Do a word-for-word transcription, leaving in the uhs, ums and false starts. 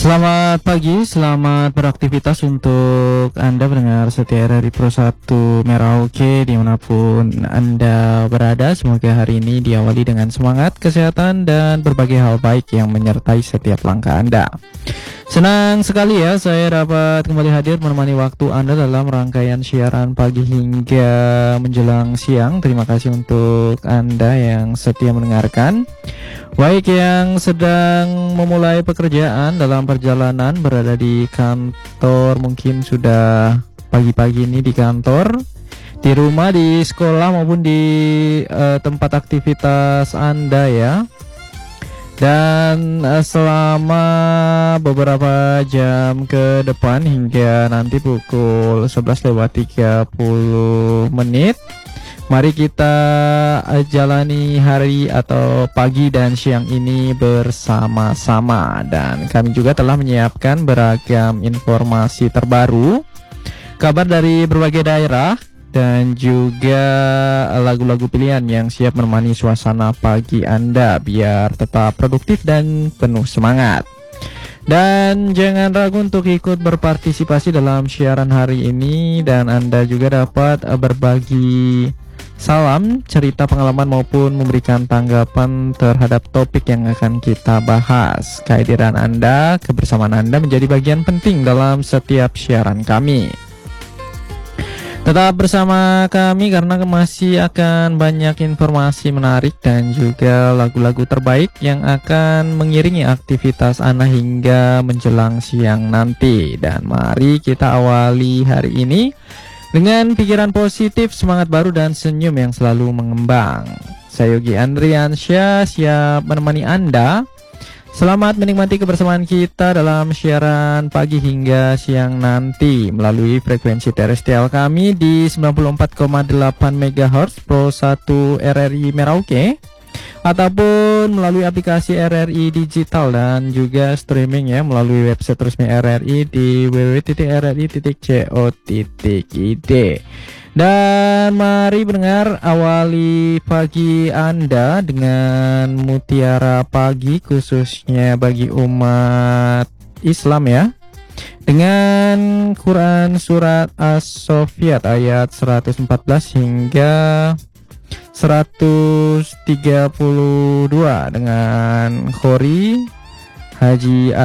Selamat pagi, selamat beraktivitas untuk Anda pendengar setia R R I Pro satu Merauke dimanapun Anda berada. Semoga hari ini diawali dengan semangat, kesehatan, dan berbagai hal baik yang menyertai setiap langkah Anda. Senang sekali ya saya dapat kembali hadir menemani waktu Anda dalam rangkaian siaran pagi hingga menjelang siang. Terima kasih untuk Anda yang setia mendengarkan. Baik yang sedang memulai pekerjaan dalam perjalanan berada di kantor, mungkin sudah pagi-pagi ini di kantor, di rumah, di sekolah maupun di uh, tempat aktivitas Anda ya. Dan uh, selama beberapa jam ke depan hingga nanti pukul sebelas lewat tiga puluh menit, mari kita uh, jalani hari atau pagi dan siang ini bersama-sama. Dan kami juga telah menyiapkan beragam informasi terbaru, kabar dari berbagai daerah, dan juga lagu-lagu pilihan yang siap menemani suasana pagi Anda biar tetap produktif dan penuh semangat. Dan jangan ragu untuk ikut berpartisipasi dalam siaran hari ini, dan Anda juga dapat berbagi salam, cerita pengalaman maupun memberikan tanggapan terhadap topik yang akan kita bahas. Kehadiran Anda, kebersamaan Anda menjadi bagian penting dalam setiap siaran kami. Tetap bersama kami karena masih akan banyak informasi menarik dan juga lagu-lagu terbaik yang akan mengiringi aktivitas Anda hingga menjelang siang nanti. Dan mari kita awali hari ini dengan pikiran positif, semangat baru, dan senyum yang selalu mengembang. Saya Yogi Andriansyah siap menemani Anda. Selamat menikmati kebersamaan kita dalam siaran pagi hingga siang nanti melalui frekuensi terestrial kami di sembilan puluh empat koma delapan megahertz Pro satu R R I Merauke, ataupun melalui aplikasi R R I digital dan juga streaming ya melalui website resmi R R I di w w w titik r r i titik co titik i d. Dan mari pendengar awali pagi Anda dengan mutiara pagi khususnya bagi umat Islam ya, dengan Quran surat As-Saffat ayat seratus empat belas hingga seratus tiga puluh dua dengan Khori Haji